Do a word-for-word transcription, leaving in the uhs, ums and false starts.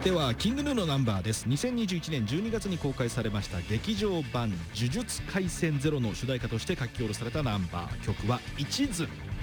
てはキングヌーのナンバーです。にせんにじゅういちねんじゅうにがつに公開されました劇場版呪術廻戦ゼロの主題歌として書き下ろされたナンバー、曲は一途。